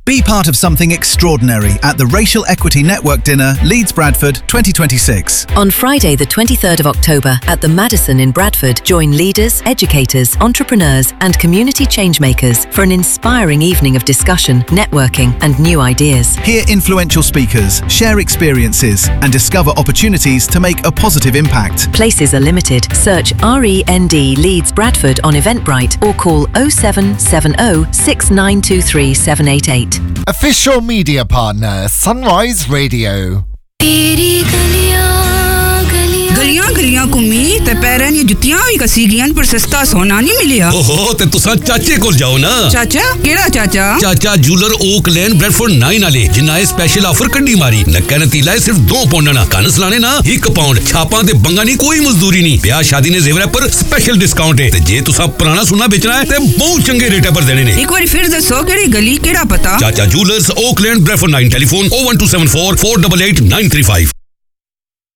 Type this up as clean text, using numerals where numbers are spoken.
Be part of something extraordinary at the Racial Equity Network Dinner, Leeds Bradford 2026. On Friday the 23rd of October at the Madison in Bradford, join leaders, educators, entrepreneurs and community changemakers for an inspiring evening of discussion, networking and new ideas. Hear influential speakers, share experiences and discover opportunities to make a positive impact. Places are limited. Search REND Leeds Bradford on Eventbrite or call 0770 6923 788. Official media partner, Sunrise Radio. गलियां गलियां घूमी ते पैरें दी जुत्तियां भी कसी गईयां पर सस्ता सोना नहीं मिलिया। ओहो ते तुसा चाचे कोल जाओ ना। चाचा केड़ा चाचा? चाचा जूलर ओक लेन ब्रेडफोर्ड 9 वाले जिन्ना स्पेशल ऑफर कड्डी मारी नक्का नतीला है सिर्फ 2 पाउंड ना कन सलाने ना 1 पाउंड छापां ते बंगा नहीं कोई मजदूरी नहीं ब्याह शादी ने जेवर पर स्पेशल डिस्काउंट है ते जे तुसा पुराना सोना बेचना है ते बहुत चंगे रेट पर देने ने। एक बार फिर दसो केड़ी गली केड़ा पता? चाचा जूलर्स ओक लेन ब्रेडफोर्ड 9 टेलीफोन 01274 488 935।